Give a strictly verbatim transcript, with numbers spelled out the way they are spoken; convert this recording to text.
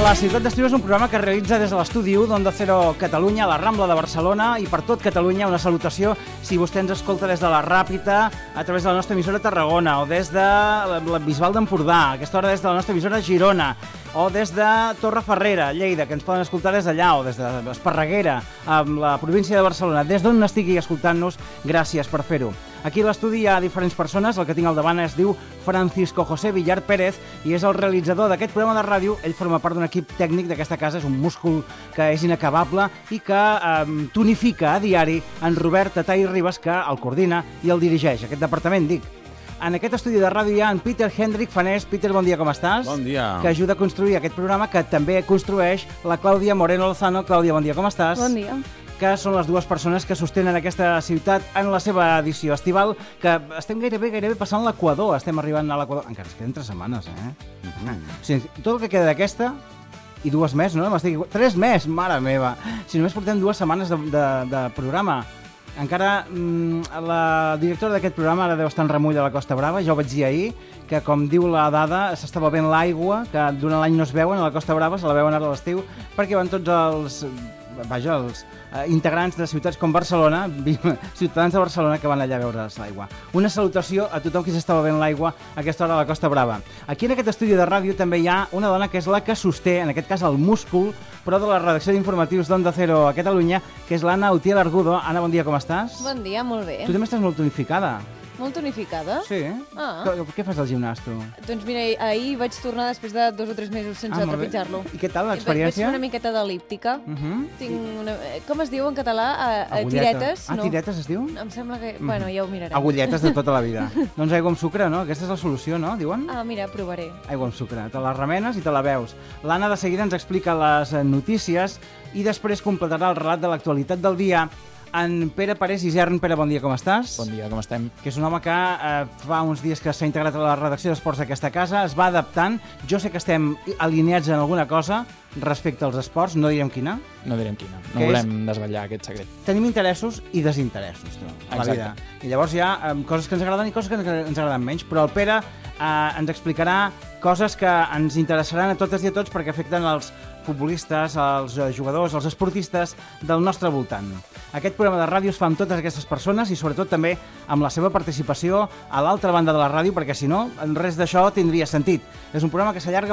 La Ciutat d'Estiu és un programa que realitza des de l'estudi u d'Onda Cero Catalunya, a la Rambla de Barcelona, i per tot Catalunya una salutació si vostè ens escolta des de la Ràpita, a través de la nostra emissora Tarragona, o des de la Bisbal d'Empordà, a aquesta hora des de la nostra emissora Girona, o des de Torrefarrera, Lleida, que ens poden escoltar des d'allà, o des d'Esparreguera, amb la província de Barcelona. Des d'on estigui escoltant-nos, gràcies per fer-ho. Aquí a l'estudi hi ha diferents persones, el que tinc al davant es diu Francisco José Villar Pérez i és el realitzador d'aquest programa de ràdio. Ell forma part d'un equip tècnic d'aquesta casa, és un múscul que és inacabable i que eh, tonifica a diari en Robert Tatà i Ribas, que el coordina i el dirigeix, aquest departament, dic. En aquest estudi de ràdio hi ha en Peter Hendrik Fanés. Peter, bon dia, com estàs? Bon dia. Que ajuda a construir aquest programa, que també construeix la Clàudia Moreno Lozano. Clàudia, bon dia, com estàs? Bon dia. Que són les dues persones que sostenen aquesta ciutat en la seva edició estival, que estem gairebé, gairebé passant l'Equador, estem arribant a l'Equador. Encara es queden tres setmanes, eh? Mm-hmm. O sigui, tot el que queda d'aquesta, i dues més, no? M'estic... Tres més, mare meva! Si només portem dues setmanes de, de, de programa. Encara mmm, la directora d'aquest programa ara deu estar en remull a la Costa Brava, ja ho vaig dir ahir, que com diu la dada, s'està bevent l'aigua, que durant l'any no es veuen a la Costa Brava, se la veuen ara a l'estiu, perquè van tots els... vaja, els eh, integrants de ciutats com Barcelona, ciutadans de Barcelona que van allà a veure's l'aigua. Una salutació a tothom qui s'està bevent l'aigua a aquesta hora a la Costa Brava. Aquí en aquest estudi de ràdio també hi ha una dona que és la que sosté, en aquest cas el múscul, però de la redacció d'informatius d'Onda Cero a Catalunya, que és l'Anna Utiel Argudo. Anna, bon dia, com estàs? Bon dia, molt bé. Tu també estàs molt tonificada. Molt tonificada? Sí. Ah. Què fas al gimnàs, tu? Doncs mira, ahir vaig tornar després de dos o tres mesos sense ah, trepitjar-lo. I què tal l'experiència? Vaig fer una miqueta d'el·líptica. Uh -huh. Tinc una... Com es diu en català? A, a tiretes? Ah, no. tiretes es diu? Em sembla que... Bueno, ja ho mirarem. Agulletes de tota la vida. Doncs aigua amb sucre, no? Aquesta és la solució, no? Diuen? Ah, mira, provaré. Aigua amb sucre. Te la remenes i te la veus. L'Anna de seguida ens explica les notícies i després completarà el relat de l'actualitat del dia. En Pere Parés Isern. Pere, bon dia, com estàs? Bon dia, com estem? Que és un home que eh, fa uns dies que s'ha integrat a la redacció d'esports d'aquesta casa, es va adaptant. Jo sé que estem alineats en alguna cosa respecte als esports, no direm quina. No direm quina, no que volem és... desvetllar aquest secret. Tenim interessos i desinteressos, tu, a la vida. I llavors hi ha eh, coses que ens agraden i coses que ens agraden menys, però el Pere eh, ens explicarà coses que ens interessaran a totes i a tots perquè afecten els futbolistes, els jugadors, els esportistes del nostre voltant. Aquest programa de ràdio es fa amb totes aquestes persones i sobretot també amb la seva participació a l'altra banda de la ràdio, perquè si no, res d'això tindria sentit. És un programa que s'allarga